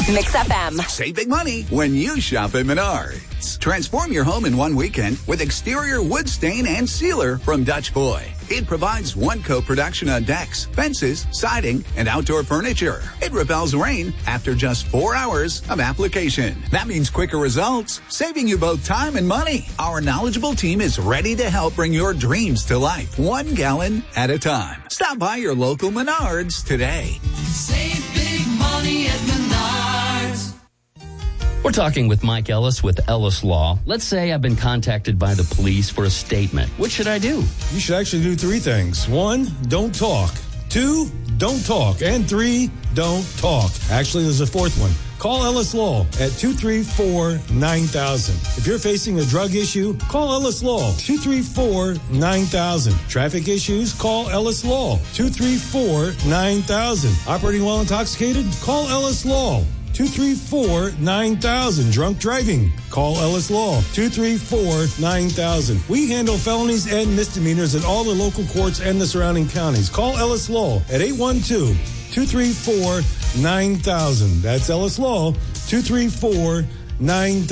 Mix FM. Save big money when you shop at Menards. Transform your home in one weekend with exterior wood stain and sealer from Dutch Boy. It provides one-coat protection on decks, fences, siding, and outdoor furniture. It repels rain after just 4 hours of application. That means quicker results, saving you both time and money. Our knowledgeable team is ready to help bring your dreams to life, 1 gallon at a time. Stop by your local Menards today. Save big money at Menards. We're talking with Mike Ellis with Ellis Law. Let's say I've been contacted by the police for a statement. What should I do? You should actually do 3 things. 1, don't talk. 2, don't talk. And 3, don't talk. Actually, there's a 4th one. Call Ellis Law at 234-9000. If you're facing a drug issue, call Ellis Law, 234-9000. Traffic issues, call Ellis Law, 234-9000. Operating while intoxicated, call Ellis Law, 234-9000. Drunk driving, call Ellis Law, 234-9000. We handle felonies and misdemeanors in all the local courts and the surrounding counties. Call Ellis Law at 812-234-9000. That's Ellis Law, 234-9000.